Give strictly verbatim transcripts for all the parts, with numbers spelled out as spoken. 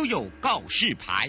悠悠告示牌。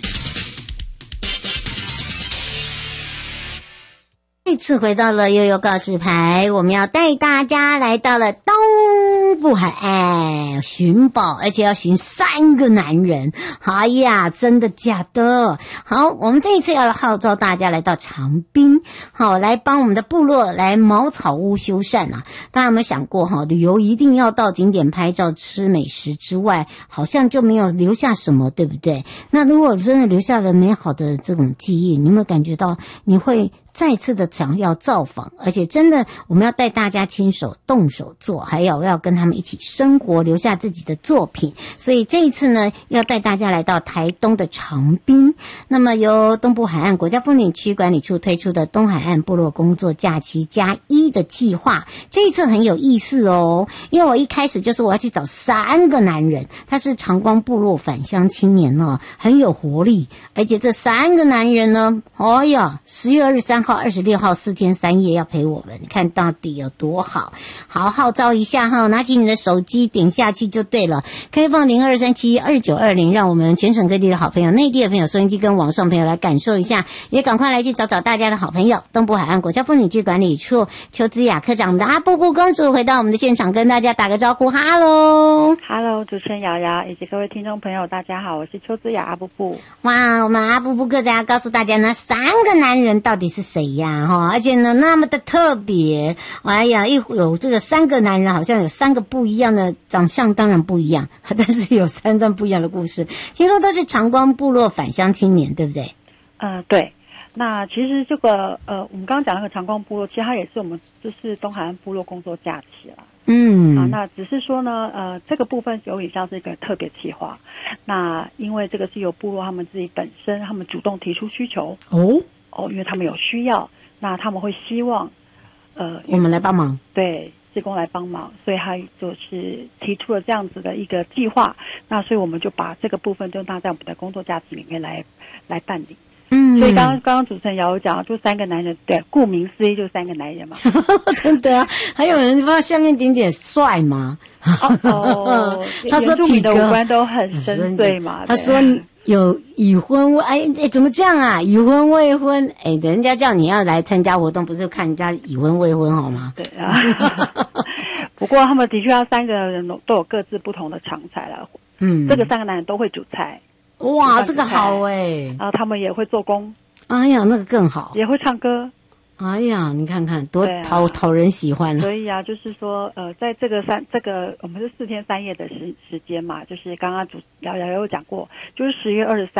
这次回到了悠悠告示牌，我们要带大家来到了东部海岸寻宝，而且要寻三个男人。哎呀，真的假的？好，我们这一次要号召大家来到长滨，好，来帮我们的部落来茅草屋修缮啊。大家有没有想过哈，旅游一定要到景点拍照吃美食之外，好像就没有留下什么，对不对？那如果真的留下了美好的这种记忆，你有没有感觉到你会再次的想要造访，而且真的我们要带大家亲手动手做，还有要跟他们一起生活，留下自己的作品。所以这一次呢，要带大家来到台东的长滨，那么由东部海岸国家风景区管理处推出的东海岸部落工作假期加一的计划，这一次很有意思哦，因为我一开始就是我要去找三个男人，他是长光部落返乡青年哦，很有活力，而且这三个男人呢，哦呀，十月二十三号、二十六号四天三夜要陪我们，你看到底有多好？好，号召一下哈，拿起你的手机点下去就对了。开放零二三七二九二零，让我们全省各地的好朋友、内地的朋友、收音机跟网上朋友来感受一下，也赶快来去找找大家的好朋友。东部海岸国家风景区管理处邱姿雅科长，我们的阿布布公主回到我们的现场，跟大家打个招呼，哈喽， 哈喽，主持人瑶瑶以及各位听众朋友，大家好，我是邱姿雅阿布布。 哇，我们阿布布科长要告诉大家呢，三个男人到底是谁呀？哈，而且呢那么的特别，哎呀，一有这个三个男人，好像有三个不一样的长相，当然不一样，但是有三段不一样的故事。听说都是长光部落返乡青年，对不对？ 呃，对。那其实这个呃，我们刚刚讲那个长光部落，其实它也是我们就是东海岸部落工作假期啦。 嗯， 啊，那只是说呢，呃，这个部分有点像是一个特别企划。那因为这个是由部落他们自己本身，他们主动提出需求。 哦哦，因为他们有需要，那他们会希望，呃， 我们来帮忙。 对。志工来帮忙，所以他就是提出了这样子的一个计划。那所以我们就把这个部分就纳在我们的工作假期里面来来办理。嗯，所以刚刚刚刚主持人瑶讲，就三个男人，对，顾名思义就三个男人嘛。真的啊，还有人说下面点点帅吗？ 哦哦， 他说体格的五官都很深邃嘛。 他说有已婚未哎哎怎么这样啊？已婚未婚哎，人家叫你要来参加活动，不是看人家已婚未婚好吗？ 对啊。不过他们的确要三个人都有各自不同的长才了。嗯，这个三个男人都会煮菜。 哇，这个好哎！ 然后他们也会做工。 哎呀，那个更好。 也会唱歌。 哎呀，你看看多讨讨人喜欢。 所以啊，就是说，呃，在这个三这个我们是四天三夜的时时间嘛，就是刚刚主瑶瑶有讲过，就是十月二十三。